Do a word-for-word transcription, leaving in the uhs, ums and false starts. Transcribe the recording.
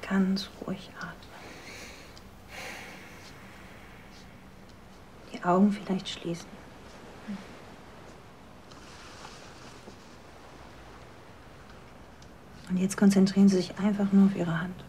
ganz ruhig atmen. Die Augen vielleicht schließen. Und jetzt konzentrieren Sie sich einfach nur auf Ihre Hand.